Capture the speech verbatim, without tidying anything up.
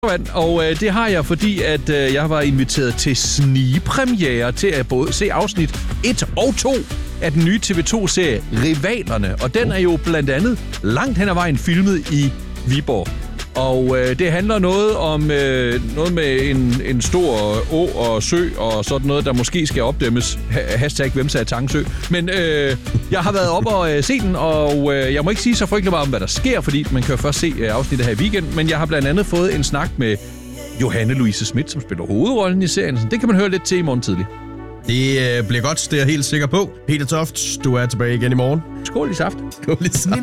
Og øh, det har jeg, fordi at øh, jeg var inviteret til snigpremiere til at både se afsnit et og to af den nye T V to-serie Rivalerne. Og den er jo blandt andet langt hen ad vejen filmet i Viborg. Og øh, det handler noget om øh, noget med en, en stor å og sø og sådan noget, der måske skal opdæmmes. Ha- hashtag hvem sagde Tangsø. Men øh, jeg har været op og øh, se den, og øh, jeg må ikke sige så frygtelig meget om, hvad der sker, fordi man kan jo først se øh, afsnittet her i weekend. Men jeg har blandt andet fået en snak med Johanne Louise Schmidt, som spiller hovedrollen i serien. Så det kan man høre lidt til i morgen tidlig. Det øh, bliver godt, det er jeg helt sikker på. Peter Toft, du er tilbage igen i morgen. Skål i saft. Skål i saft.